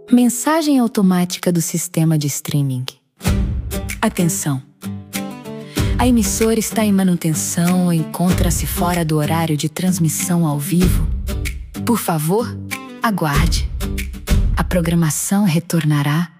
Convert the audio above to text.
Mensagem automática do sistema de streaming. Atenção! A emissora está em manutenção ou encontra-se fora do horário de transmissão ao vivo. Por favor, aguarde. A programação retornará